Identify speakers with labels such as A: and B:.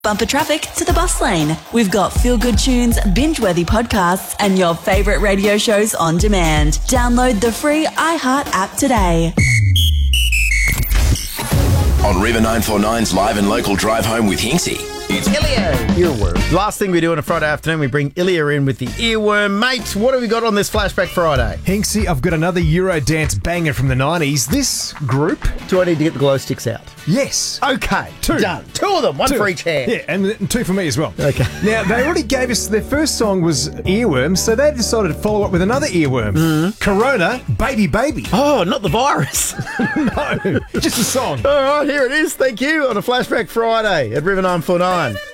A: Bumper traffic to the bus lane. We've got feel-good tunes, binge-worthy podcasts, and your favourite radio shows on demand. Download the free iHeart app today.
B: On River 949's live and local drive home with Hinksy, it's
C: Ilya Earworm. Last thing we do on a Friday afternoon, we bring Ilya in with the earworm. Mate, what have we got on this Flashback Friday?
D: Hinksy, I've got another Eurodance banger from the 90s. This group...
C: Do I need to get the glow sticks out?
D: Yes.
C: Okay.
D: Two.
C: Done. Two of them. One
D: Two.
C: for each hand.
D: Yeah, and two for me as well.
C: Okay.
D: Now, they already gave us... Their first song was Earworm, so they decided to follow up with another earworm. Corona, Baby Baby.
C: Oh, not the virus.
D: No, just a song.
C: All right, here it is. Thank you on a Flashback Friday at River 949.